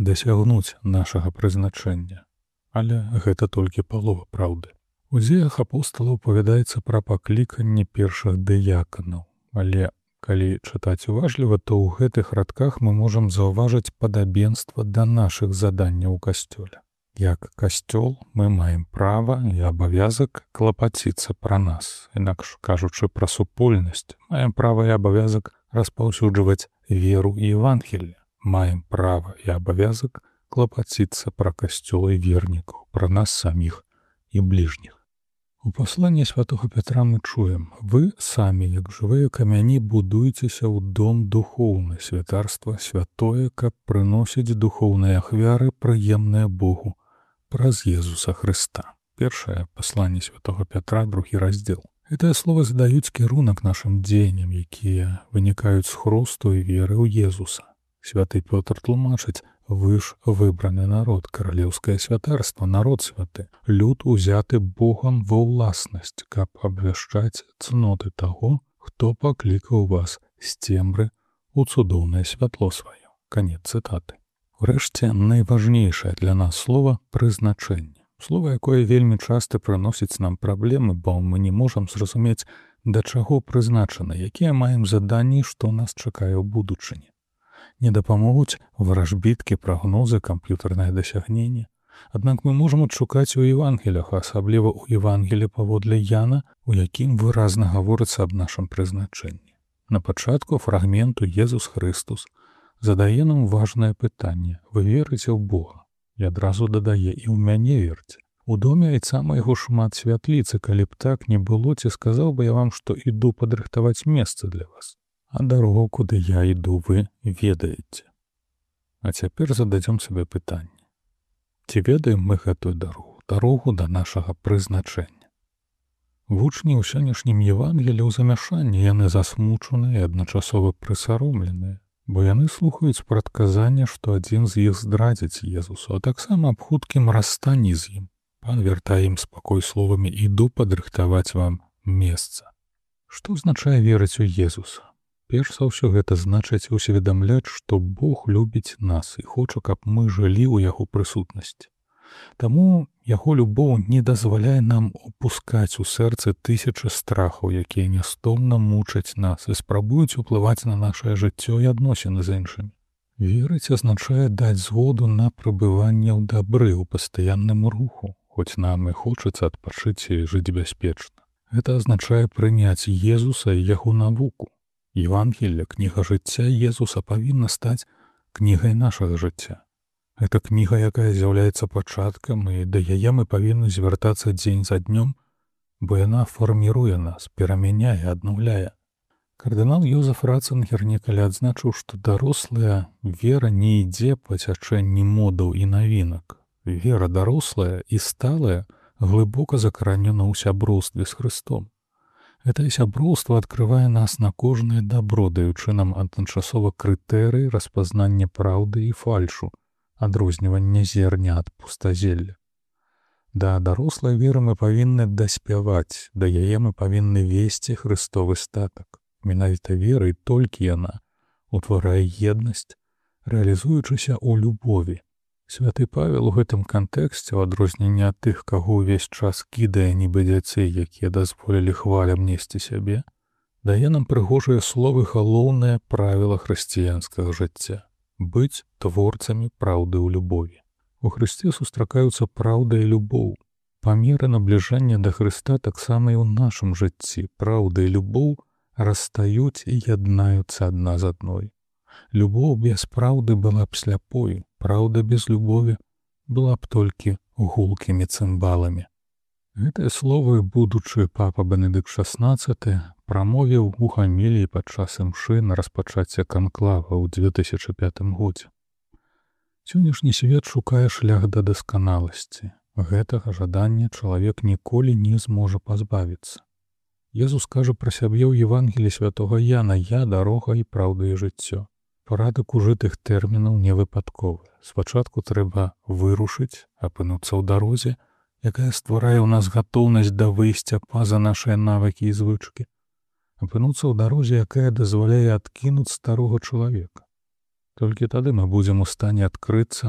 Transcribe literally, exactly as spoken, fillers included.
дасягнуць нашага прызначэння. Але гэта толькі палова праўды. У дзеях апосталаў павядаецца пра пакліканне першых дыяканаў, але калі чытаць уважліва, то ў гэтых радках мы можам заўважыць падабенства да нашых заданняў у касцёле. Як касцёл мы маем права і абавязак клапаціцца пра нас, інакш кажучы пра супольнасць, маем права і абавязак распаўсюджваць веру і Евангелле, маем права і абавязак клапаціцца пра касцёл і вернікаў, пра нас саміх і бліжніх. У пасланні святого Петра мы чуем: «Вы самі, як жывыя камяні, будуйцеся ў дом духоўны, святарства святое, каб прыносіць духоўныя ахвяры, прыемныя Богу, праз Езуса Хрыста». Першае пасланне святого Петра, другі раздзел. Гэтыя словы задаюць кірунак нашым дзеянням, якія вынікаюць з хросту і веры ў Езуса. Святы Пётр тлумачыць: «Вы ж выбраны народ, каралеўскае святарства, народ святы, люд узяты Богам ва ўласнасць, каб абвяшчаць цноты таго, хто паклікаў вас з цемры ў цудоўнае святло сваё». Канец цытаты. Урэшце, найважнейшае для нас слова прызначэнне. Слова, якое вельмі часта прыносіць нам праблемы, бо мы не можам зразумець, да чаго прызначаны, якія маем заданні, што нас чакае ў будучыні. Не дапамогуць варажбіткі, прагнозы, камп'ютарнае дасягненне. Аднак мы можам адшукаць у Евангеліях, асабліва ў Евангелі паводле Яна, у якім выразна гаворыцца аб нашым прызначэнні. На пачатку фрагменту Езус Христус задае нам важнае пытанне: «Вы верыце ў Бога?» І адразу дадае: «І ў мяне верце. У доме айца майго шмат святліцы, калі б так не было, ці сказаў бы я вам, што іду падрыхтаваць месца для вас. А дарогу, куды я іду, вы ведаеце». А цяпер зададзём сабе пытанне: ці ведаем мы гэтую дарогу, дарогу да нашага прызначэння? Вучні ў сённяшнім Евангелі ў замяшанні, яны засмучаныя і адначасова прысаромленыя, бо яны слухаюць прадказанне, што адзін з іх здрадзіць Езусу, а таксама аб хуткім расстанні з ім. Пан вяртае ім спакой словамі: «Іду падрыхтаваць вам месца». Што азначае верыць у Езуса? Перш за ўсё, гэта значыць усведамляць, што Бог любіць нас і хоча, каб мы жылі ў яго прысутнасці. Таму яго любоў не дазваляе нам упускаць у сэрцы тысячы страхаў, якія нястомна мучаць нас і спрабуюць уплываць на нашае жыццё і адносіны з іншымі. Верыць азначае даць згоду на прабыванне ў дабры, у пастаянным руху, хоць нам і хочацца адпачыць і жыць бяспечна. Гэта азначае прыняць Езуса і яго навуку. Евангелле, кніга жыцця Езуса, павінна стаць кнігай нашага жыцця. Гэта кніга, якая з'яўляецца пачаткам, і да яе мы павінны звяртацца дзень за днём, бо яна фарміруе нас, перамяняе, аднаўляе. Кардынал Йозеф Ратцынгер некалі адзначыў, што дарослая вера не ідзе па цячэнні модаў і навінак. Вера дарослая і сталая глыбока закаранена ў сяброўстве з Хрыстом. Гэтае сяброўства адкрывае нас на кожнае дабро, даючы нам адначасова крытэрыі распазнання праўды і фальшу, адрознівання зерня ад пустазелля. Да дарослай веры мы павінны даспяваць, да яе мы павінны весці Хрыстовы статак. Менавіта вера, і толькі яна, утварае еднасць, рэалізуючыся ў любові. Святы Павел у гэтым кантэксце, у адрозненні ад тых, каго ўвесь час кідае нібы дзяцей, якія дазволілі хвалям несці сябе, дае нам прыгожыя словы галоўнае правіла хрысціянскага жыцця — быць творцамі праўды ў любові. У Хрысце сустракаюцца праўда і любоў. Па меры набліжання да Хрыста таксама і ў нашым жыцці праўда і любоў расстаюць і яднаюцца адна з адной. Любоў без праўды была б сляпой, праўда без любові была б толькі гулкімі цымбаламі. Гэтыя словы будучы папа Бенедыкт шаснаццаты прамовіў у гаміліі падчас імшы на распачацце канклава ў дзве тысячы пятым годзе. Сённяшні свет шукае шлях да дасканаласці. Гэтага жадання чалавек ніколі не зможа пазбавіцца. Езус кажа пра сябе ў Евангелі святога Яна: «Я дарога і праўда і жыццё». Парадак ужытых тэрмінаў не выпадковы. Спачатку трэба вырушыць, апынуцца ў дарозе, якая стварае ў нас гатоўнасць да выйсця па-за нашыя навыкі і звычкі. Апынуцца ў дарозе, якая дазваляе адкінуць старога чалавека. Толькі тады мы будзем у стане адкрыцца